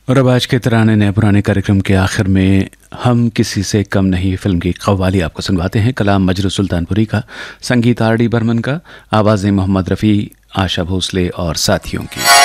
और अब आज के तराने नए पुराने कार्यक्रम के आखिर में हम किसी से कम नहीं फिल्म की कव्वाली आपको सुनवाते हैं। कलाम मजरू सुल्तानपुरी का, संगीत आर डी बर्मन का, आवाज़ें मोहम्मद रफ़ी, आशा भोसले और साथियों की।